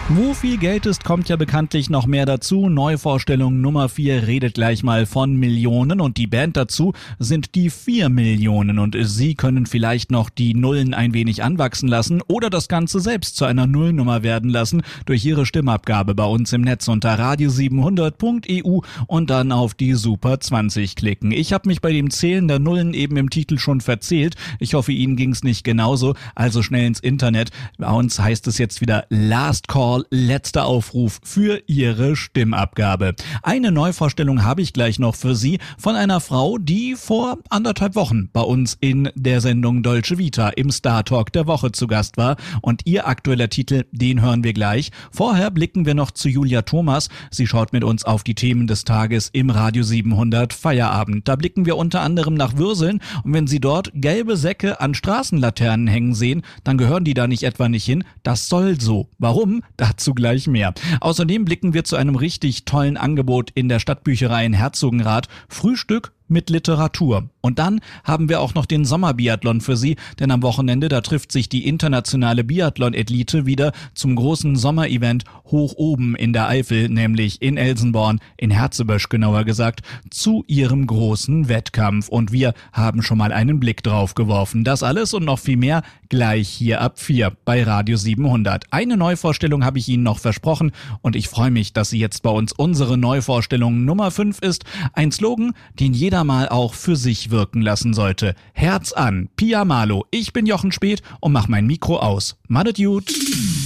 Wo viel Geld ist, kommt ja bekanntlich noch mehr dazu. Neuvorstellung Nummer 4 redet gleich mal von Millionen und die Band dazu sind die 4 Millionen und Sie können vielleicht noch die Nullen ein wenig anwachsen lassen oder das Ganze selbst zu einer Nullnummer werden lassen durch Ihre Stimmabgabe bei uns im Netz unter radio700.eu und dann auf die Super 20 klicken. Ich habe mich bei dem Zählen der Nullen eben im Titel schon verzählt. Ich hoffe, Ihnen ging's nicht genauso, also schnell ins Internet. Bei uns heißt es jetzt wieder Last Call. Letzter Aufruf für Ihre Stimmabgabe. Eine Neuvorstellung habe ich gleich noch für Sie von einer Frau, die vor 1,5 Wochen bei uns in der Sendung Dolce Vita im Star Talk der Woche zu Gast war. Und ihr aktueller Titel, den hören wir gleich. Vorher blicken wir noch zu Julia Thomas. Sie schaut mit uns auf die Themen des Tages im Radio 700 Feierabend. Da blicken wir unter anderem nach Würseln. Und wenn Sie dort gelbe Säcke an Straßenlaternen hängen sehen, dann gehören die da nicht etwa nicht hin. Das soll so. Warum? Dazu gleich mehr. Außerdem blicken wir zu einem richtig tollen Angebot in der Stadtbücherei in Herzogenrath. Frühstück mit Literatur. Und dann haben wir auch noch den Sommerbiathlon für Sie, denn am Wochenende, da trifft sich die internationale Biathlon-Elite wieder zum großen Sommerevent hoch oben in der Eifel, nämlich in Elsenborn, in Herzebösch genauer gesagt, zu ihrem großen Wettkampf. Und wir haben schon mal einen Blick drauf geworfen. Das alles und noch viel mehr gleich hier ab 4 bei Radio 700. Eine Neuvorstellung habe ich Ihnen noch versprochen und ich freue mich, dass sie jetzt bei uns unsere Neuvorstellung Nummer 5 ist. Ein Slogan, den jeder mal auch für sich wirken lassen sollte. Herz an, Pia Malo. Ich bin Jochen Speth und mach mein Mikro aus. Madet gut.